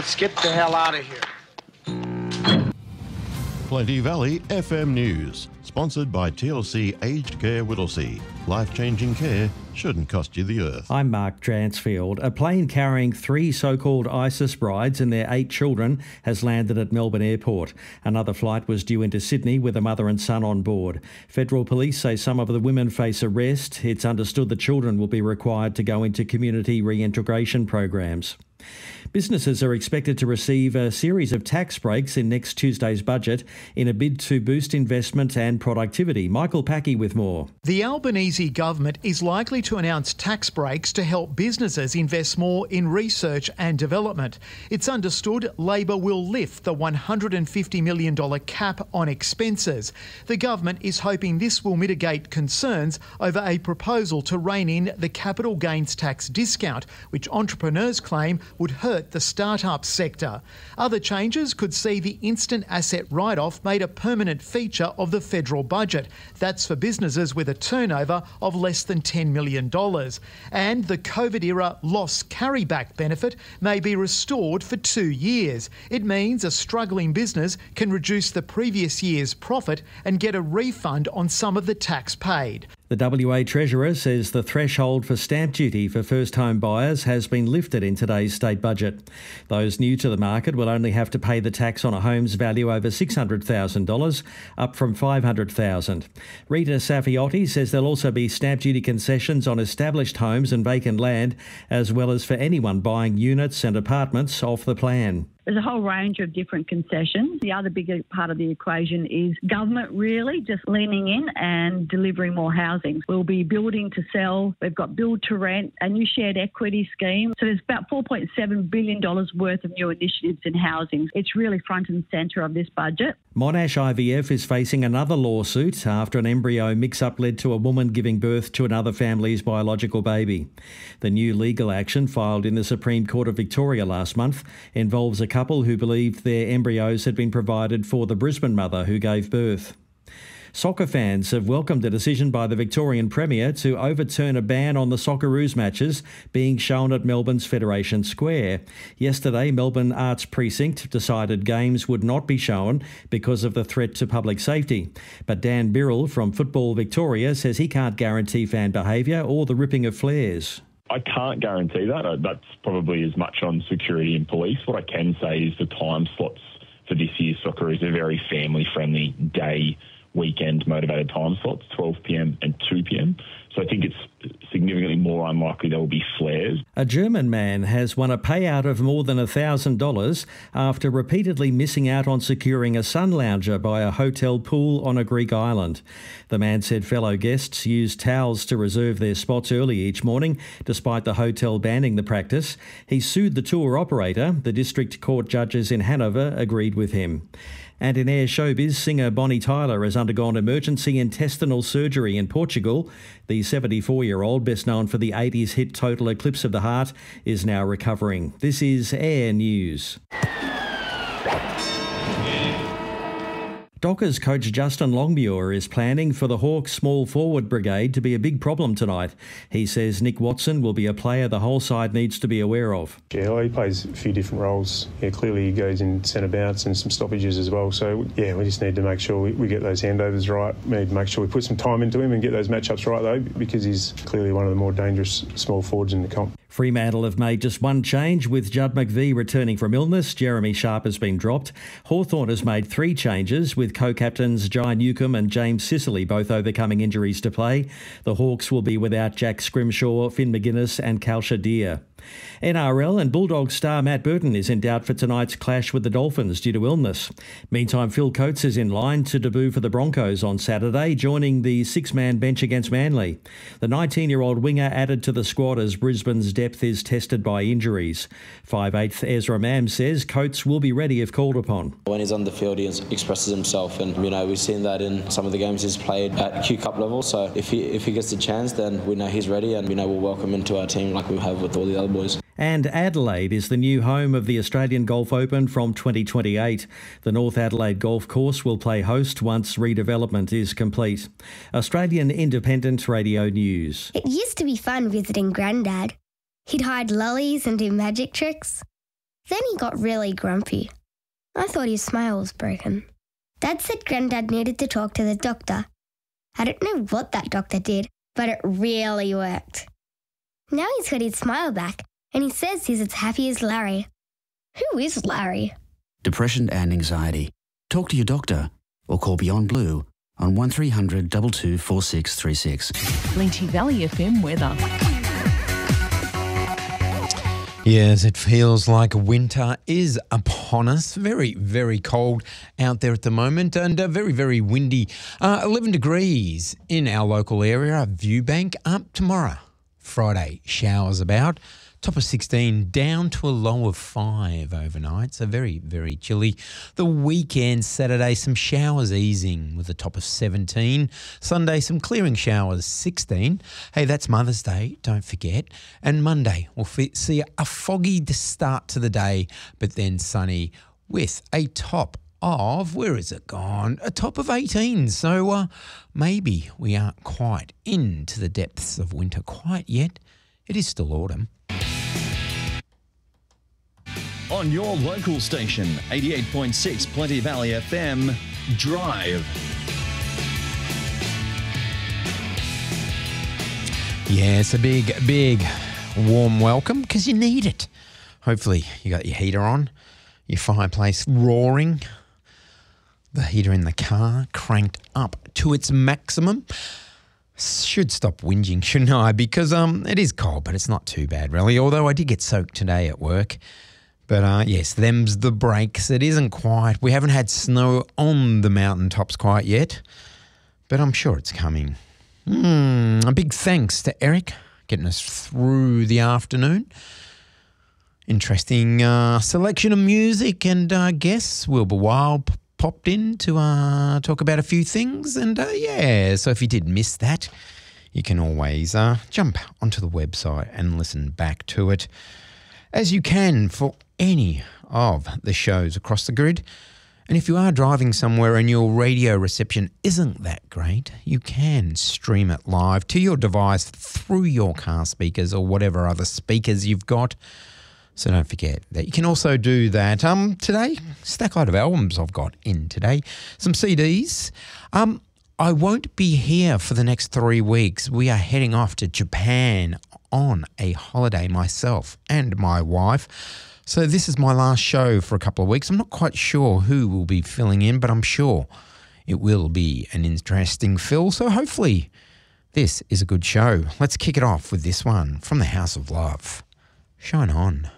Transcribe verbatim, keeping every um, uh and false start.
Let's get the hell out of here. Plenty Valley F M News, sponsored by T L C Aged Care Whittlesea. Life-changing care shouldn't cost you the earth. I'm Mark Dransfield. A plane carrying three so-called ISIS brides and their eight children has landed at Melbourne Airport. Another flight was due into Sydney with a mother and son on board. Federal police say some of the women face arrest. It's understood the children will be required to go into community reintegration programs. Businesses are expected to receive a series of tax breaks in next Tuesday's budget in a bid to boost investment and productivity. Michael Packey with more. The Albanese government is likely to announce tax breaks to help businesses invest more in research and development. It's understood Labor will lift the one hundred fifty million dollars cap on expenses. The government is hoping this will mitigate concerns over a proposal to rein in the capital gains tax discount, which entrepreneurs claim would hurt the start-up sector. Other changes could see the instant asset write-off made a permanent feature of the federal budget. That's for businesses with a turnover of less than ten million dollars. And the COVID-era loss carryback benefit may be restored for two years. It means a struggling business can reduce the previous year's profit and get a refund on some of the tax paid. The W A Treasurer says the threshold for stamp duty for first home buyers has been lifted in today's state budget. Those new to the market will only have to pay the tax on a home's value over six hundred thousand dollars, up from five hundred thousand dollars. Rita Safiotti says there'll also be stamp duty concessions on established homes and vacant land, as well as for anyone buying units and apartments off the plan. There's a whole range of different concessions. The other bigger part of the equation is government really just leaning in and delivering more housing. We'll be building to sell. We've got build to rent, a new shared equity scheme. So there's about four point seven billion dollars worth of new initiatives in housing. It's really front and centre of this budget. Monash I V F is facing another lawsuit after an embryo mix-up led to a woman giving birth to another family's biological baby. The new legal action filed in the Supreme Court of Victoria last month involves a couple who believed their embryos had been provided for the Brisbane mother who gave birth. Soccer fans have welcomed a decision by the Victorian Premier to overturn a ban on the Socceroos matches being shown at Melbourne's Federation Square. Yesterday, Melbourne Arts Precinct decided games would not be shown because of the threat to public safety. But Dan Birrell from Football Victoria says he can't guarantee fan behaviour or the ripping of flares. I can't guarantee that. That's probably as much on security and police. What I can say is the time slots for this year's Socceroos are very family-friendly day, weekend motivated time slots, twelve p m and two p m. So I think it's significantly more unlikely there will be flares. A German man has won a payout of more than one thousand dollars after repeatedly missing out on securing a sun lounger by a hotel pool on a Greek island. The man said fellow guests used towels to reserve their spots early each morning, despite the hotel banning the practice. He sued the tour operator. The district court judges in Hanover agreed with him. And in air showbiz, singer Bonnie Tyler has undergone emergency intestinal surgery in Portugal. The seventy-four-year-old, best known for the eighties hit Total Eclipse of the Heart, is now recovering. This is Air News. Dockers coach Justin Longmuir is planning for the Hawks small forward brigade to be a big problem tonight. He says Nick Watson will be a player the whole side needs to be aware of. Yeah, well, he plays a few different roles. Yeah, clearly he goes in centre bounce and some stoppages as well. So, yeah, we just need to make sure we, we get those handovers right. We need to make sure we put some time into him and get those matchups right, though, because he's clearly one of the more dangerous small forwards in the comp. Fremantle have made just one change, with Judd McVie returning from illness. Jeremy Sharp has been dropped. Hawthorn has made three changes, with co-captains Jai Newcomb and James Sicily both overcoming injuries to play. The Hawks will be without Jack Scrimshaw, Finn McGuinness and Kalsha Deer. N R L and Bulldogs star Matt Burton is in doubt for tonight's clash with the Dolphins due to illness. Meantime, Phil Coates is in line to debut for the Broncos on Saturday, joining the six-man bench against Manly. The nineteen-year-old winger added to the squad as Brisbane's depth is tested by injuries. five-eighth Ezra Mam says Coates will be ready if called upon. When he's on the field, he expresses himself, and you know we've seen that in some of the games he's played at Q Cup level. So if he if he gets the chance, then we know he's ready, and we know we'll welcome him into our team like we have with all the other boys. And Adelaide is the new home of the Australian Golf Open from twenty twenty-eight. The North Adelaide Golf Course will play host once redevelopment is complete. Australian Independent Radio News. It used to be fun visiting Grandad. He'd hide lollies and do magic tricks. Then he got really grumpy. I thought his smile was broken. Dad said Grandad needed to talk to the doctor. I don't know what that doctor did, but it really worked. Now he's got his smile back, and he says he's as happy as Larry. Who is Larry? Depression and anxiety. Talk to your doctor or call Beyond Blue on one three hundred two two four six three six. Plenty Valley F M weather. Yes, it feels like winter is upon us. Very, very cold out there at the moment and uh, very, very windy. Uh, eleven degrees in our local area, Viewbank. Up tomorrow, Friday, showers about. Top of sixteen, down to a low of five overnight. So very, very chilly. The weekend, Saturday, some showers easing with a top of seventeen. Sunday, some clearing showers, sixteen. Hey, that's Mother's Day, don't forget. And Monday, we'll see a foggy start to the day, but then sunny with a top of, where is it gone? A top of eighteen. So uh, maybe we aren't quite into the depths of winter quite yet. It is still autumn. On your local station, eighty-eight point six Plenty Valley F M, Drive. Yeah, it's a big, big warm welcome because you need it. Hopefully you got your heater on, your fireplace roaring, the heater in the car cranked up to its maximum. Should stop whinging, shouldn't I? Because um, it is cold, but it's not too bad, really, although I did get soaked today at work. But uh, yes, them's the breaks. It isn't quite. We haven't had snow on the mountaintops quite yet, but I'm sure it's coming. Mm, a big thanks to Eric getting us through the afternoon. Interesting uh, selection of music and uh, guests. Wilbur Wild p- popped in to uh, talk about a few things. And uh, yeah, so if you did miss that, you can always uh, jump onto the website and listen back to it, as you can for any of the shows across the grid. And if you are driving somewhere and your radio reception isn't that great, you can stream it live to your device through your car speakers or whatever other speakers you've got. So don't forget that. You can also do that um, today. Stack load of albums I've got in today. Some C Ds. Um, I won't be here for the next three weeks. We are heading off to Japan on a holiday, myself and my wife. So this is my last show for a couple of weeks. I'm not quite sure who will be filling in, but I'm sure it will be an interesting fill. So hopefully this is a good show. Let's kick it off with this one from the House of Love. Shine On.